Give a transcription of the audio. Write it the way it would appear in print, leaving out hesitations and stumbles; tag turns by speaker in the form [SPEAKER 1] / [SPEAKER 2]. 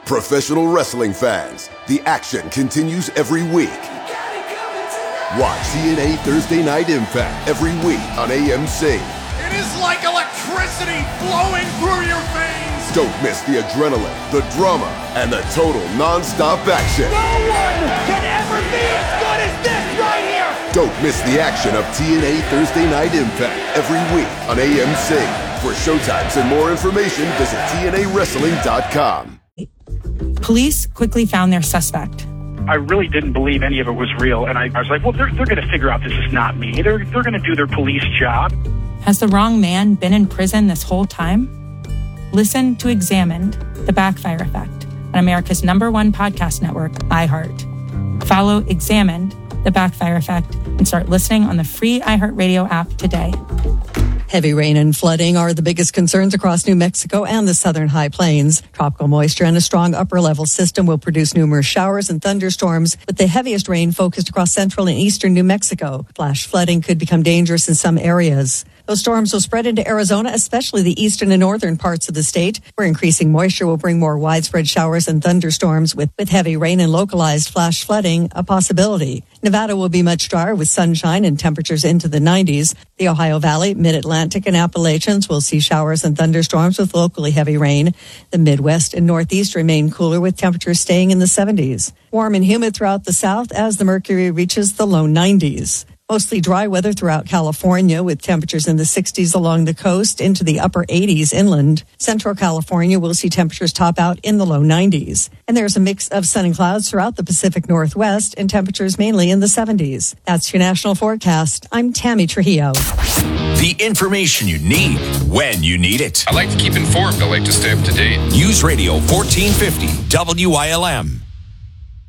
[SPEAKER 1] Professional wrestling fans, the action continues every week. Watch TNA Thursday Night Impact every week on AMC.
[SPEAKER 2] It is like electricity flowing through your veins.
[SPEAKER 1] Don't miss the adrenaline, the drama, and the total non-stop action.
[SPEAKER 2] No one can ever be as good as this right here.
[SPEAKER 1] Don't miss the action of TNA Thursday Night Impact every week on AMC. For showtimes and more information, visit TNAWrestling.com.
[SPEAKER 3] Police quickly found their suspect.
[SPEAKER 4] I really didn't believe any of it was real, and I was like, well, they're going to figure out this is not me. They're going to do their police job.
[SPEAKER 3] Has the wrong man been in prison this whole time? Listen to Examined, The Backfire Effect, on America's #1 podcast network, iHeart. Follow Examined, The Backfire Effect, and start listening on the free iHeartRadio app today.
[SPEAKER 5] Heavy rain and flooding are the biggest concerns across New Mexico and the southern high plains. Tropical moisture and a strong upper-level system will produce numerous showers and thunderstorms, with the heaviest rain focused across central and eastern New Mexico. Flash flooding could become dangerous in some areas. Those storms will spread into Arizona, especially the eastern and northern parts of the state, where increasing moisture will bring more widespread showers and thunderstorms, with heavy rain and localized flash flooding a possibility. Nevada will be much drier with sunshine and temperatures into the 90s. The Ohio Valley, Mid-Atlantic, and Appalachians will see showers and thunderstorms with locally heavy rain. The Midwest and Northeast remain cooler with temperatures staying in the 70s. Warm and humid throughout the South as the mercury reaches the low 90s. Mostly dry weather throughout California with temperatures in the 60s along the coast into the upper 80s inland. Central California will see temperatures top out in the low 90s. And there's a mix of sun and clouds throughout the Pacific Northwest and temperatures mainly in the 70s. That's your national forecast. I'm Tammy Trujillo.
[SPEAKER 6] The information you need when you need it.
[SPEAKER 7] I like to keep informed. I like to stay up to date.
[SPEAKER 6] News Radio 1450 WILM.